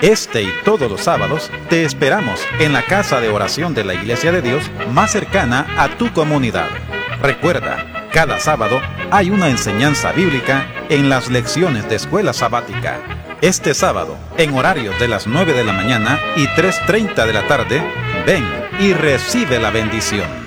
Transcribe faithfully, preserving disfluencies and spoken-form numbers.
Este y todos los sábados te esperamos en la casa de oración de la Iglesia de Dios más cercana a tu comunidad. Recuerda, cada sábado hay una enseñanza bíblica en las lecciones de escuela sabática. Este sábado, en horarios de las nueve de la mañana y tres treinta de la tarde, ven y recibe la bendición.